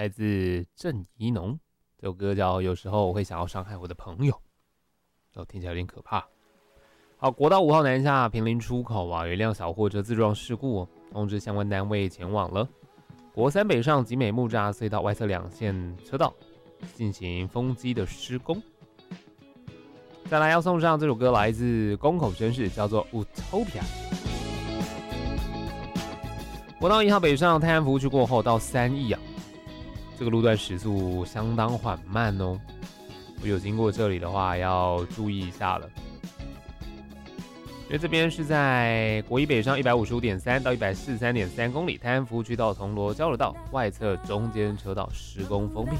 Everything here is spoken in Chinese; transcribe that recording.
来自郑怡农，这首歌叫《有时候我会想要伤害我的朋友》，听起来有点可怕。好，国道5号南下坪林出口啊，有一辆小货车自撞事故，通知相关单位前往了。国3北上集美木栅隧道外侧2线车道进行封机的施工。再来要送上这首歌，来自宫口绅士，叫做 Utopia。国道1号北上泰安服务区过后到3义啊，这个路段时速相当缓慢哦。如果有经过这里的话，要注意一下了。因为这边是在国1北上155.3到143.3公里，泰安服务区到铜锣交流道外侧中间车道施工封闭。